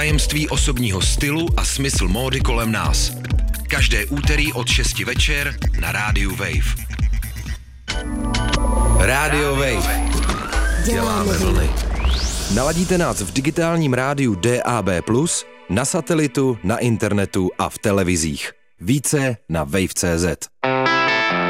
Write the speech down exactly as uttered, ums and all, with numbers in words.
Tajemství osobního stylu a smysl módy kolem nás. Každé úterý od šesti večer na rádiu Wave. Rádio Wave. Děláme vlny. Naladíte nás v digitálním rádiu D A B plus, na satelitu, na internetu a v televizích. Více na wave tečka cé zet.